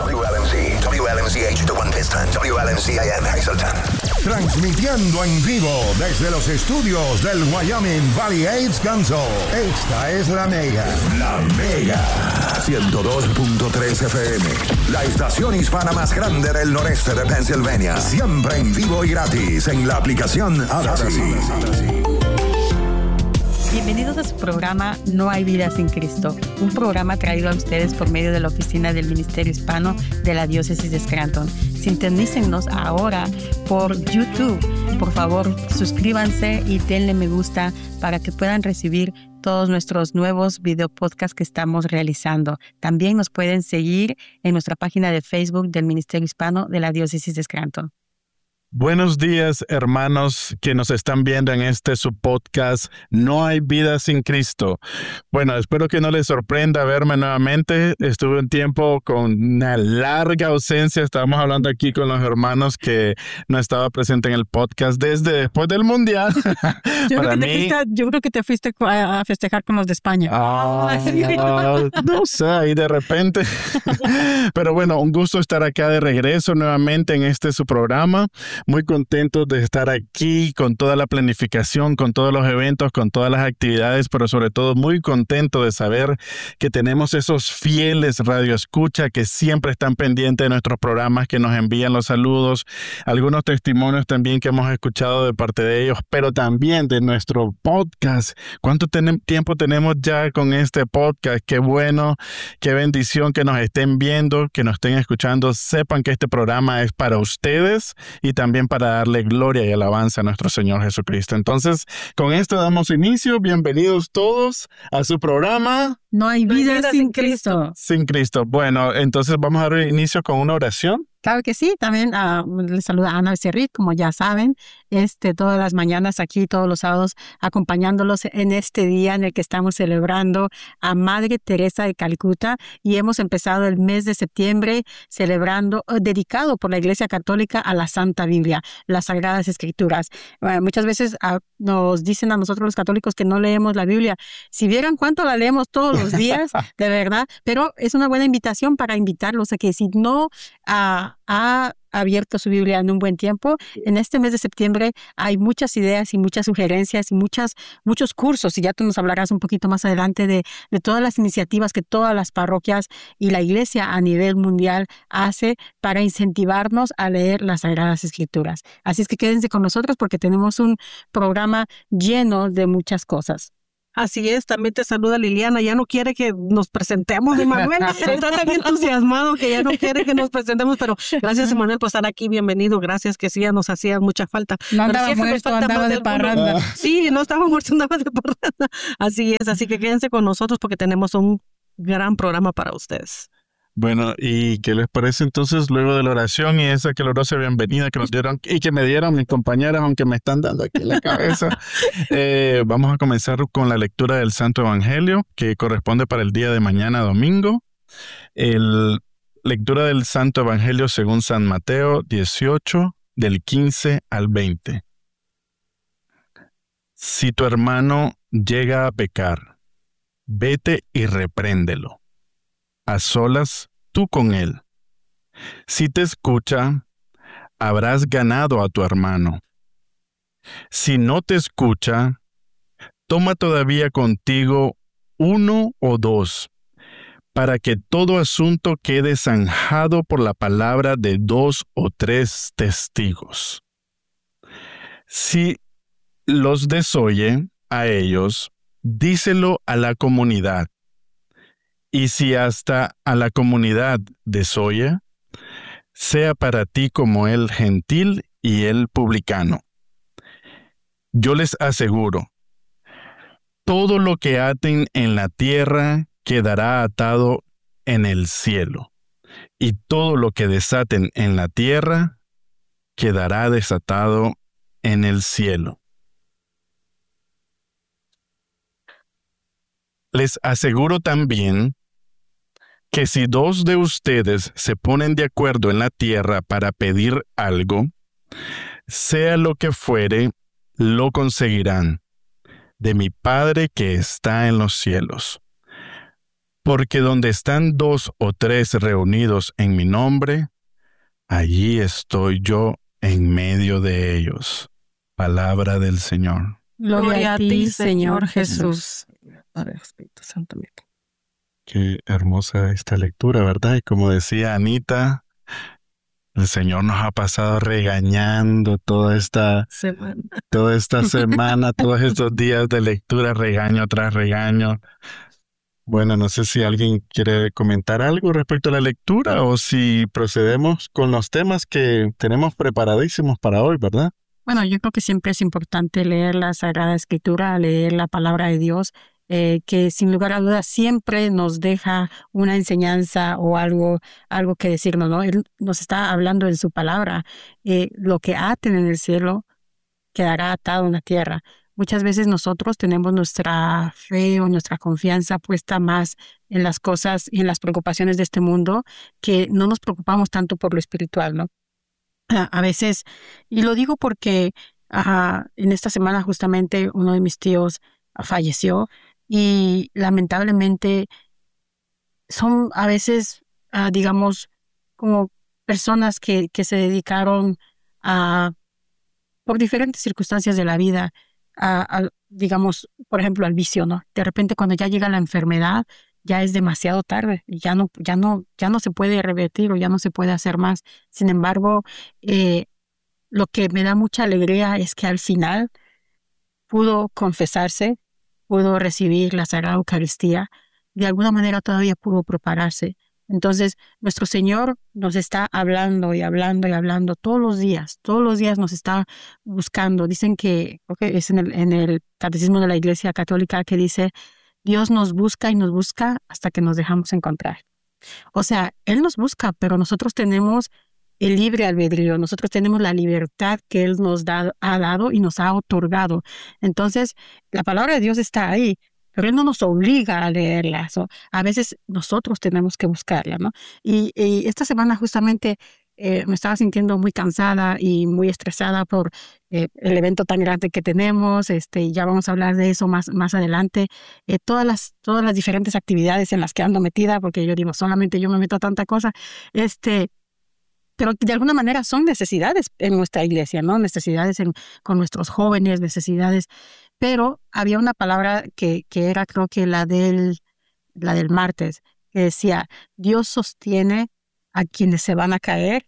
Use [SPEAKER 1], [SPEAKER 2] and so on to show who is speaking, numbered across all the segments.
[SPEAKER 1] WLMC, WLMCH, The One Piston, WLMCIM, Hazleton.
[SPEAKER 2] Transmitiendo en vivo desde los estudios del Wyoming Valley AIDS Council. Esta es La Mega. La Mega. 102.3 FM. La estación hispana más grande del noreste de Pensilvania. Siempre en vivo y gratis en la aplicación Odyssey.
[SPEAKER 3] Bienvenidos a su programa No hay vida sin Cristo, un programa traído a ustedes por medio de la oficina del Ministerio Hispano de la Diócesis de Scranton. Sintonícennos ahora por YouTube. Por favor, suscríbanse y denle me gusta para que puedan recibir todos nuestros nuevos video podcasts que estamos realizando. También nos pueden seguir en nuestra página de Facebook del Ministerio Hispano de la Diócesis de Scranton.
[SPEAKER 4] Buenos días, hermanos que nos están viendo en su podcast No hay vida sin Cristo. Bueno, espero que no les sorprenda verme nuevamente. Estuve un tiempo con una larga ausencia. Estábamos hablando aquí con los hermanos que no estaba presente en el podcast desde después del Mundial.
[SPEAKER 3] Yo creo que te fuiste a festejar con los de España.
[SPEAKER 4] No sé, y de repente. Pero bueno, un gusto estar acá de regreso nuevamente en su programa. Muy contentos de estar aquí con toda la planificación, con todos los eventos, con todas las actividades, pero sobre todo muy contento de saber que tenemos esos fieles radioescucha que siempre están pendientes de nuestros programas, que nos envían los saludos, algunos testimonios también que hemos escuchado de parte de ellos, pero también de nuestro podcast. ¿Cuánto tiempo tenemos ya con este podcast? Qué bueno, qué bendición que nos estén viendo, que nos estén escuchando. Sepan que este programa es para ustedes y también para darle gloria y alabanza a nuestro Señor Jesucristo. Entonces, con esto damos inicio. Bienvenidos todos a su programa
[SPEAKER 3] No hay vida sin Cristo.
[SPEAKER 4] Sin Cristo. Bueno, entonces vamos a dar inicio con una oración.
[SPEAKER 3] Claro que sí. También les saluda Ana Becerril, como ya saben, todas las mañanas aquí, todos los sábados, acompañándolos en este día en el que estamos celebrando a Madre Teresa de Calcuta, y hemos empezado el mes de septiembre dedicado por la Iglesia Católica a la Santa Biblia, las Sagradas Escrituras. Muchas veces nos dicen a nosotros los católicos que no leemos la Biblia. Si vieran cuánto la leemos todos los días, de verdad, pero es una buena invitación para invitarlos a que si no ha abierto su Biblia en un buen tiempo, en este mes de septiembre hay muchas ideas y muchas sugerencias y muchos cursos, y ya tú nos hablarás un poquito más adelante de todas las iniciativas que todas las parroquias y la Iglesia a nivel mundial hace para incentivarnos a leer las Sagradas Escrituras. Así es que quédense con nosotros porque tenemos un programa lleno de muchas cosas.
[SPEAKER 5] Así es, también te saluda Liliana. Ya no quiere que nos presentemos, Emanuel. Está tan entusiasmado que ya no quiere que nos presentemos, pero gracias, Emanuel, por estar aquí. Bienvenido. Gracias, que sí, ya nos hacía mucha falta.
[SPEAKER 3] No andaba muerto, andaba de parranda.
[SPEAKER 5] Sí, no estaba muerto, andaba de parranda. Así es, así que quédense con nosotros porque tenemos un gran programa para ustedes.
[SPEAKER 4] Bueno, ¿y qué les parece entonces luego de la oración y esa calurosa bienvenida que nos dieron y que me dieron mis compañeras, aunque me están dando aquí en la cabeza? Vamos a comenzar con la lectura del Santo Evangelio, que corresponde para el día de mañana, domingo. Lectura del Santo Evangelio según San Mateo 18, del 15 al 20. Si tu hermano llega a pecar, vete y repréndelo, a solas tú con él. Si te escucha, habrás ganado a tu hermano. Si no te escucha, toma todavía contigo 1 o 2, para que todo asunto quede zanjado por la palabra de 2 o 3 testigos. Si los desoye a ellos, díselo a la comunidad. Y si hasta a la comunidad desoye, sea para ti como el gentil y el publicano. Yo les aseguro, todo lo que aten en la tierra quedará atado en el cielo, y todo lo que desaten en la tierra quedará desatado en el cielo. Les aseguro también que si 2 de ustedes se ponen de acuerdo en la tierra para pedir algo, sea lo que fuere, lo conseguirán de mi Padre que está en los cielos. Porque donde están 2 o 3 reunidos en mi nombre, allí estoy yo en medio de ellos. Palabra del Señor.
[SPEAKER 3] Gloria a ti, Señor Jesús.
[SPEAKER 5] Padre, Espíritu Santo.
[SPEAKER 4] Qué hermosa esta lectura, ¿verdad? Y como decía Anita, el Señor nos ha pasado regañando toda esta semana, todos estos días de lectura, regaño tras regaño. Bueno, no sé si alguien quiere comentar algo respecto a la lectura o si procedemos con los temas que tenemos preparadísimos para hoy, ¿verdad?
[SPEAKER 3] Bueno, yo creo que siempre es importante leer la Sagrada Escritura, leer la palabra de Dios, que sin lugar a dudas siempre nos deja una enseñanza o algo que decirnos, ¿no? Él nos está hablando en su palabra. Lo que aten en el cielo quedará atado en la tierra. Muchas veces nosotros tenemos nuestra fe o nuestra confianza puesta más en las cosas y en las preocupaciones de este mundo, que no nos preocupamos tanto por lo espiritual, ¿no? A veces, y lo digo porque en esta semana justamente uno de mis tíos falleció y lamentablemente son a veces, digamos, como personas que se dedicaron por diferentes circunstancias de la vida, digamos, por ejemplo, al vicio, ¿no? De repente cuando ya llega la enfermedad, ya es demasiado tarde, ya no se puede revertir o ya no se puede hacer más. Sin embargo, lo que me da mucha alegría es que al final pudo confesarse, pudo recibir la Sagrada Eucaristía, de alguna manera todavía pudo prepararse. Entonces, nuestro Señor nos está hablando y hablando y hablando todos los días nos está buscando. Dicen que, creo que es en el Catecismo de la Iglesia Católica que dice, Dios nos busca y nos busca hasta que nos dejamos encontrar. O sea, Él nos busca, pero nosotros tenemos el libre albedrío, nosotros tenemos la libertad que Él nos ha dado y nos ha otorgado. Entonces, la palabra de Dios está ahí, pero Él no nos obliga a leerla. A veces nosotros tenemos que buscarla, ¿no? Y esta semana justamente me estaba sintiendo muy cansada y muy estresada por el evento tan grande que tenemos. Ya vamos a hablar de eso más adelante. Todas las diferentes actividades en las que ando metida, porque yo digo, solamente yo me meto a tanta cosa. Pero de alguna manera son necesidades en nuestra iglesia, ¿no? Necesidades con nuestros jóvenes, necesidades. Pero había una palabra que era, creo que la del martes, que decía, Dios sostiene a quienes se van a caer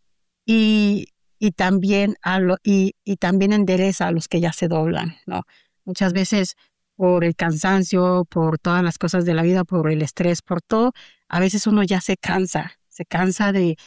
[SPEAKER 3] y también también endereza a los que ya se doblan, ¿no? Muchas veces por el cansancio, por todas las cosas de la vida, por el estrés, por todo, a veces uno ya se cansa de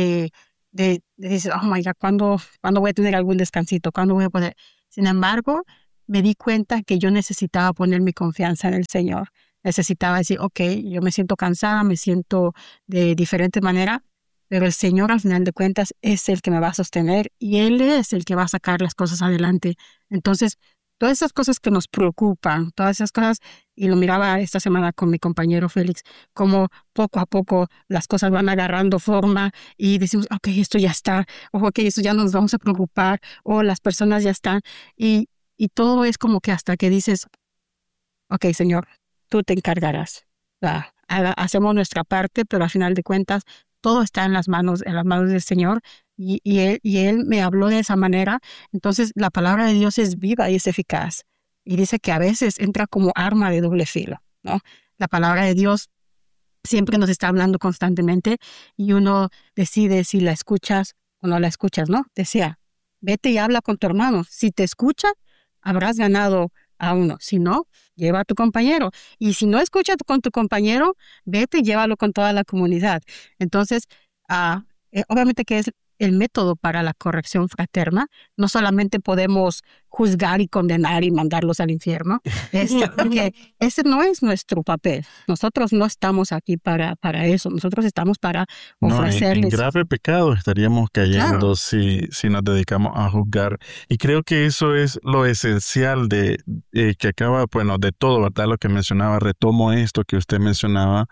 [SPEAKER 3] decir, oh my God, ¿cuándo voy a tener algún descansito? ¿Cuándo voy a poder? Sin embargo, me di cuenta que yo necesitaba poner mi confianza en el Señor. Necesitaba decir, ok, yo me siento cansada, me siento de diferente manera, pero el Señor al final de cuentas es el que me va a sostener y Él es el que va a sacar las cosas adelante. Entonces, todas esas cosas que nos preocupan, todas esas cosas, y lo miraba esta semana con mi compañero Félix, como poco a poco las cosas van agarrando forma y decimos, ok, esto ya está, o ok, esto ya no nos vamos a preocupar, o las personas ya están, y todo es como que hasta que dices, ok, Señor, tú te encargarás. Hacemos nuestra parte, pero al final de cuentas, todo está en las manos del Señor, y él me habló de esa manera. Entonces, la palabra de Dios es viva y es eficaz. Y dice que a veces entra como arma de doble filo, ¿no? La palabra de Dios siempre nos está hablando constantemente y uno decide si la escuchas o no la escuchas, ¿no? Decía, vete y habla con tu hermano. Si te escucha, habrás ganado a uno. Si no, lleva a tu compañero. Y si no escuchas con tu compañero, vete y llévalo con toda la comunidad. Entonces, obviamente que es el método para la corrección fraterna. No solamente podemos juzgar y condenar y mandarlos al infierno, porque ese no es nuestro papel. Nosotros no estamos aquí para eso. Nosotros estamos para ofrecerles.
[SPEAKER 4] En grave pecado estaríamos cayendo, claro, si nos dedicamos a juzgar. Y creo que eso es lo esencial que acaba, bueno, de todo, ¿verdad? Lo que mencionaba, retomo esto que usted mencionaba,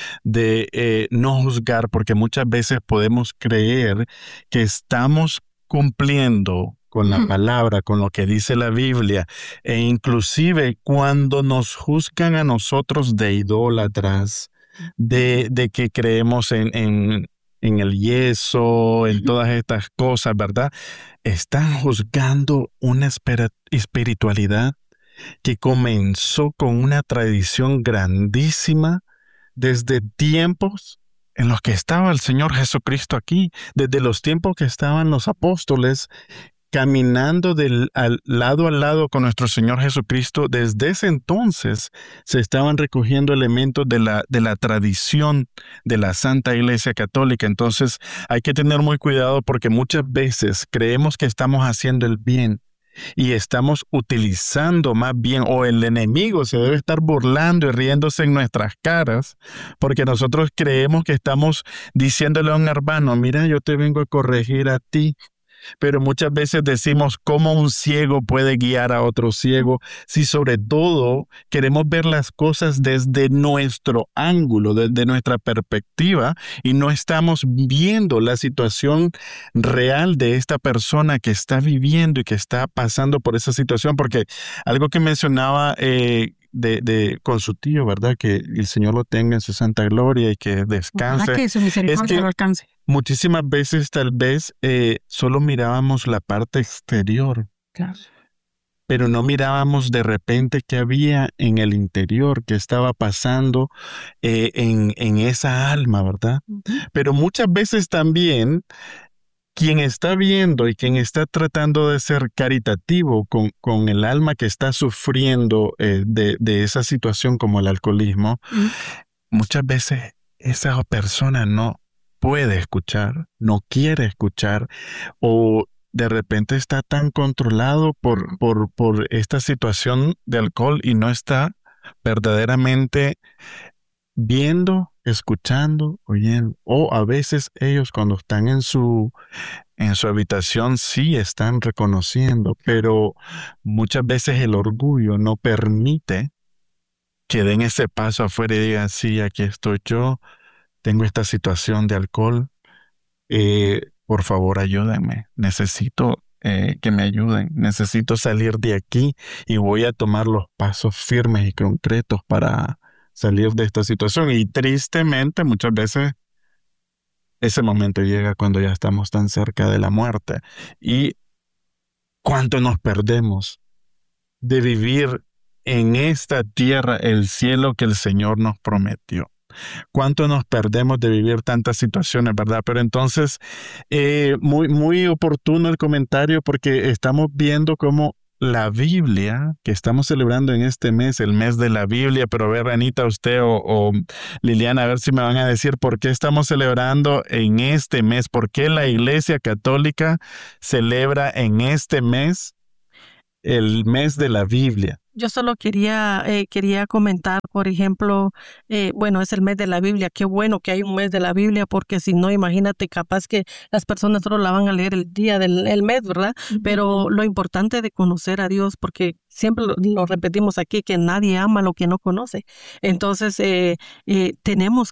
[SPEAKER 4] de no juzgar, porque muchas veces podemos creer que estamos cumpliendo con la palabra, con lo que dice la Biblia, e inclusive cuando nos juzgan a nosotros de idólatras, de que creemos en el yeso, en todas estas cosas, ¿verdad? Están juzgando una espiritualidad que comenzó con una tradición grandísima desde tiempos en los que estaba el Señor Jesucristo aquí, desde los tiempos que estaban los apóstoles caminando al lado con nuestro Señor Jesucristo. Desde ese entonces se estaban recogiendo elementos de la tradición de la Santa Iglesia Católica. Entonces hay que tener muy cuidado porque muchas veces creemos que estamos haciendo el bien y estamos utilizando más bien, o el enemigo se debe estar burlando y riéndose en nuestras caras, porque nosotros creemos que estamos diciéndole a un hermano, mira, yo te vengo a corregir a ti. Pero muchas veces decimos cómo un ciego puede guiar a otro ciego, si sobre todo queremos ver las cosas desde nuestro ángulo, desde nuestra perspectiva, y no estamos viendo la situación real de esta persona que está viviendo y que está pasando por esa situación. Porque algo que mencionaba con su tío, ¿verdad? Que el Señor lo tenga en su santa gloria y que descanse.
[SPEAKER 3] Ojalá que su misericordia lo alcance.
[SPEAKER 4] Muchísimas veces tal vez solo mirábamos la parte exterior,
[SPEAKER 3] Claro.
[SPEAKER 4] pero no mirábamos de repente qué había en el interior, qué estaba pasando en esa alma, ¿verdad?
[SPEAKER 3] Ujú.
[SPEAKER 4] Pero muchas veces también quien está viendo y quien está tratando de ser caritativo con el alma que está sufriendo de esa situación como el alcoholismo,
[SPEAKER 3] Ujú.
[SPEAKER 4] muchas veces esa persona no puede escuchar, no quiere escuchar, o de repente está tan controlado por esta situación de alcohol y no está verdaderamente viendo, escuchando, oyendo. O a veces ellos cuando están en su habitación sí están reconociendo, pero muchas veces el orgullo no permite que den ese paso afuera y digan, sí, aquí estoy yo, tengo esta situación de alcohol, por favor ayúdenme, necesito que me ayuden, necesito salir de aquí y voy a tomar los pasos firmes y concretos para salir de esta situación. Y tristemente muchas veces ese momento llega cuando ya estamos tan cerca de la muerte. Y cuánto nos perdemos de vivir en esta tierra el cielo que el Señor nos prometió. Cuánto nos perdemos de vivir tantas situaciones, ¿verdad? Pero entonces, muy, muy oportuno el comentario porque estamos viendo cómo la Biblia, que estamos celebrando en este mes, el mes de la Biblia, pero a ver, Anita, usted o Liliana, a ver si me van a decir por qué estamos celebrando en este mes, por qué la Iglesia Católica celebra en este mes el mes de la Biblia.
[SPEAKER 5] Yo solo quería comentar, por ejemplo, bueno, es el mes de la Biblia. Qué bueno que hay un mes de la Biblia, porque si no, imagínate, capaz que las personas solo la van a leer el día del mes, ¿verdad? Uh-huh. Pero lo importante de conocer a Dios, porque siempre lo repetimos aquí, que nadie ama lo que no conoce. Entonces, tenemos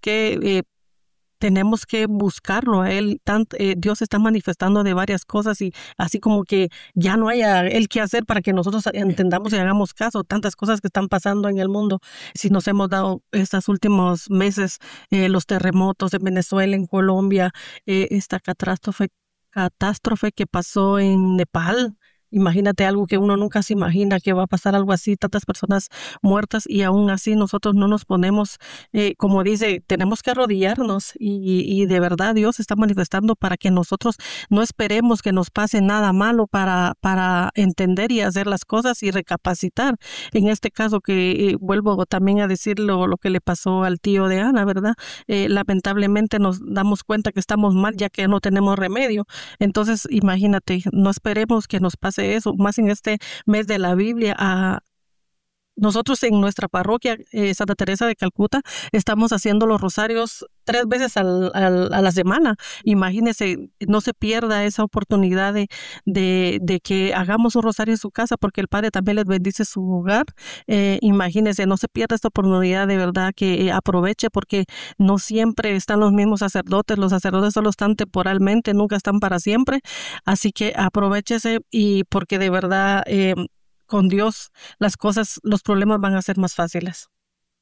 [SPEAKER 5] que buscarlo a Él. Dios está manifestando de varias cosas y así como que ya no haya Él qué hacer para que nosotros entendamos y hagamos caso. Tantas cosas que están pasando en el mundo. Si nos hemos dado estos últimos meses, los terremotos en Venezuela, en Colombia, esta catástrofe que pasó en Nepal. Imagínate algo que uno nunca se imagina que va a pasar algo así, tantas personas muertas y aún así nosotros no nos ponemos, como dice, tenemos que arrodillarnos y de verdad Dios está manifestando para que nosotros no esperemos que nos pase nada malo para entender y hacer las cosas y recapacitar. En este caso que vuelvo también a decir lo que le pasó al tío de Ana, ¿verdad? Lamentablemente nos damos cuenta que estamos mal ya que no tenemos remedio. Entonces imagínate, no esperemos que nos pase eso, más en este mes de la Biblia. Nosotros en nuestra parroquia Santa Teresa de Calcuta estamos haciendo los rosarios 3 veces a la semana. Imagínese, no se pierda esa oportunidad de que hagamos un rosario en su casa, porque el Padre también les bendice su hogar. Imagínese, no se pierda esta oportunidad, de verdad que aproveche, porque no siempre están los mismos sacerdotes. Los sacerdotes solo están temporalmente, nunca están para siempre. Así que aprovéchese, y porque de verdad con Dios las cosas, los problemas van a ser más fáciles.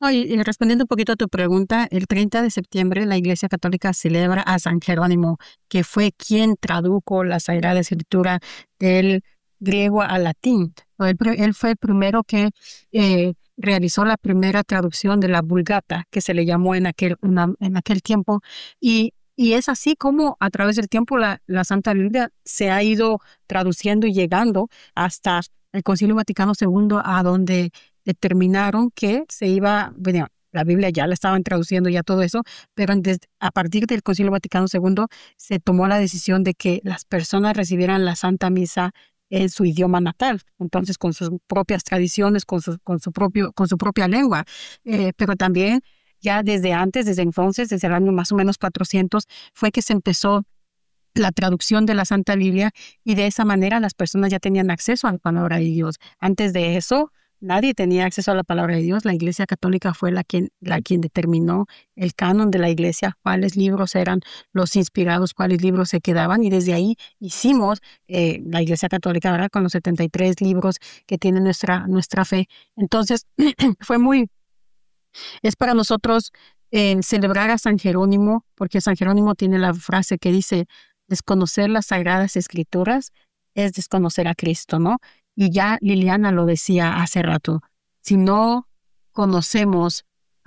[SPEAKER 3] Y respondiendo un poquito a tu pregunta, el 30 de septiembre la Iglesia Católica celebra a San Jerónimo, que fue quien tradujo la Sagrada Escritura del griego al latín. Él fue el primero que realizó la primera traducción de la Vulgata, que se le llamó en aquel tiempo. Y es así como a través del tiempo la Santa Biblia se ha ido traduciendo y llegando hasta el Concilio Vaticano II, a donde determinaron que se iba, bueno, la Biblia ya la estaban traduciendo, ya todo eso, pero a partir del Concilio Vaticano II se tomó la decisión de que las personas recibieran la Santa Misa en su idioma natal, entonces con sus propias tradiciones, con su propia lengua, pero también ya desde entonces, desde el año más o menos 400, fue que se empezó la traducción de la Santa Biblia, y de esa manera las personas ya tenían acceso a la palabra de Dios. Antes de eso, nadie tenía acceso a la palabra de Dios. La Iglesia Católica fue la quien determinó el canon de la Iglesia, cuáles libros eran los inspirados, cuáles libros se quedaban, y desde ahí hicimos la Iglesia Católica, ¿verdad?, con los 73 libros que tiene nuestra fe. Entonces, es para nosotros celebrar a San Jerónimo, porque San Jerónimo tiene la frase que dice: desconocer las Sagradas Escrituras es desconocer a Cristo, ¿no? Y ya Liliana lo decía hace rato, si no conocemos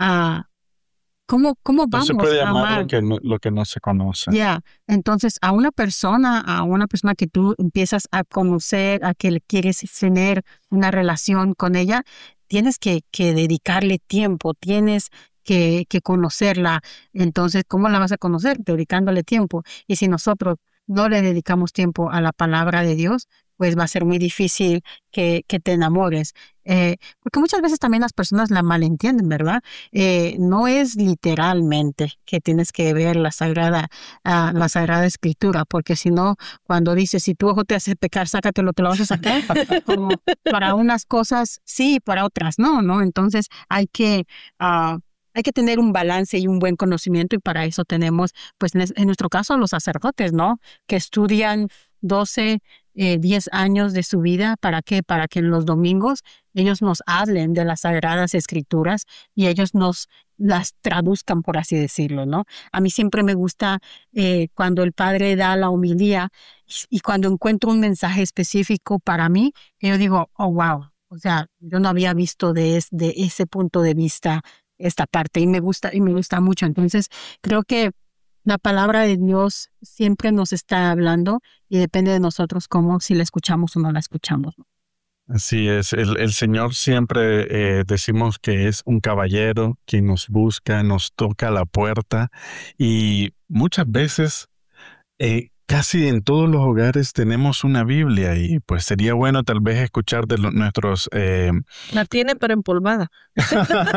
[SPEAKER 3] ¿cómo vamos
[SPEAKER 4] no se puede
[SPEAKER 3] a
[SPEAKER 4] amar
[SPEAKER 3] amar?
[SPEAKER 4] lo que no se conoce.
[SPEAKER 3] Entonces a una persona que tú empiezas a conocer, a que le quieres tener una relación con ella, tienes que dedicarle tiempo, tienes que conocerla. Entonces, ¿cómo la vas a conocer? Dedicándole tiempo. Y si nosotros no le dedicamos tiempo a la palabra de Dios, pues va a ser muy difícil que te enamores. Porque muchas veces también las personas la malentienden, ¿verdad? No es literalmente que tienes que ver la Sagrada Escritura, porque si no, cuando dices, si tu ojo te hace pecar, sácatelo, te lo vas a sacar. Como para unas cosas sí, para otras no. Entonces hay que tener un balance y un buen conocimiento, y para eso tenemos, pues en nuestro caso, los sacerdotes, ¿no? Que estudian 10 años de su vida. ¿Para qué? Para que en los domingos ellos nos hablen de las Sagradas Escrituras y ellos nos las traduzcan, por así decirlo, ¿no? A mí siempre me gusta cuando el padre da la homilía y cuando encuentro un mensaje específico para mí, yo digo, oh, wow, o sea, yo no había visto de ese punto de vista esta parte, y me gusta mucho. Entonces, creo que la palabra de Dios siempre nos está hablando, y depende de nosotros si la escuchamos o no la escuchamos.
[SPEAKER 4] Así es, el Señor siempre decimos que es un caballero quien nos busca, nos toca la puerta, y muchas veces casi en todos los hogares tenemos una Biblia, y pues sería bueno tal vez escuchar de nuestros...
[SPEAKER 5] La tiene pero empolvada.